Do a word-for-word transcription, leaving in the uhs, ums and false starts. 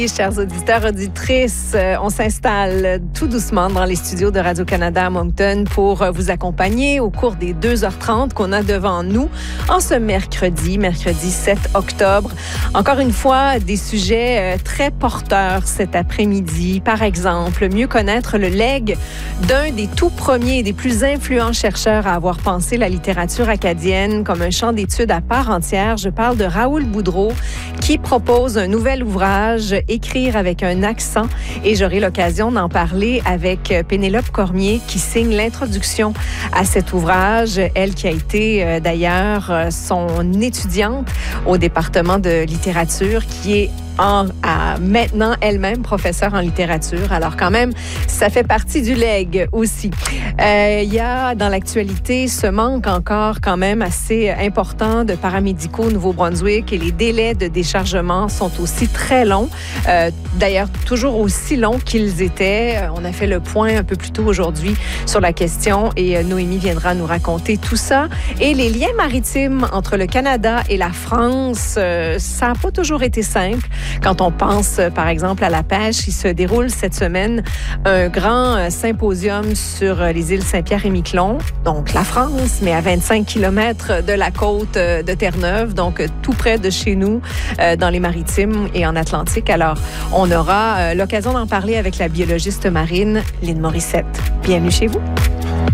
Chers auditeurs, auditrices, on s'installe tout doucement dans les studios de Radio-Canada à Moncton pour vous accompagner au cours des deux heures trente qu'on a devant nous en ce mercredi, mercredi sept octobre. Encore une fois, des sujets très porteurs cet après-midi. Par exemple, mieux connaître le legs d'un des tout premiers et des plus influents chercheurs à avoir pensé la littérature acadienne comme un champ d'études à part entière. Je parle de Raoul Boudreau qui propose un nouvel ouvrage, Écrire avec un accent, et j'aurai l'occasion d'en parler avec Pénélope Cormier qui signe l'introduction à cet ouvrage. Elle qui a été euh, d'ailleurs son étudiante au département de littérature, qui est En, à maintenant elle-même professeure en littérature. Alors quand même, ça fait partie du legs aussi. Euh, il y a dans l'actualité ce manque encore quand même assez important de paramédicaux au Nouveau-Brunswick et les délais de déchargement sont aussi très longs. Euh, d'ailleurs, toujours aussi longs qu'ils étaient. On a fait le point un peu plus tôt aujourd'hui sur la question et Noémie viendra nous raconter tout ça. Et les liens maritimes entre le Canada et la France, euh, ça n'a pas toujours été simple. Quand on pense, par exemple, à la pêche, il se déroule cette semaine un grand symposium sur les îles Saint-Pierre et Miquelon, donc la France, mais à vingt-cinq kilomètres de la côte de Terre-Neuve, donc tout près de chez nous, dans les Maritimes et en Atlantique. Alors, on aura l'occasion d'en parler avec la biologiste marine Lynne Morissette. Bienvenue chez vous.